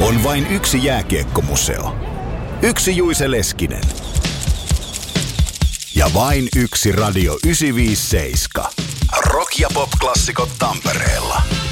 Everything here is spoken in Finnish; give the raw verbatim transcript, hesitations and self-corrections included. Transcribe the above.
On vain yksi jääkiekkomuseo. Yksi Juise Leskinen. Ja vain yksi Radio yhdeksänsataaviisikymmentäseitsemän. Rock- ja pop-klassikot Tampereella.